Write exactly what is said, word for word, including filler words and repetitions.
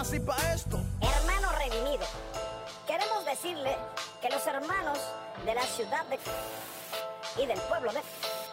nací pa' esto. Hermano redimido, queremos decirle que los hermanos de la ciudad de y del pueblo de